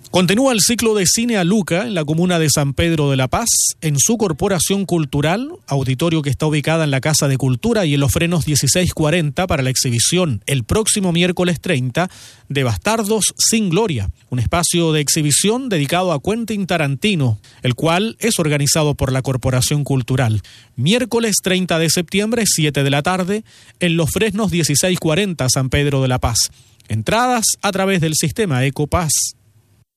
Continúa el ciclo de Cine a Luca en la comuna de San Pedro de la Paz, en su corporación cultural, auditorio que está ubicada en la Casa de Cultura y en los frenos 1640 para la exhibición el próximo miércoles 30 de Bastardos sin Gloria, un espacio de exhibición dedicado a Quentin Tarantino, el cual es organizado por la corporación cultural. Miércoles 30 de septiembre, 7 de la tarde, en los frenos 1640 San Pedro de la Paz. Entradas a través del sistema Ecopass.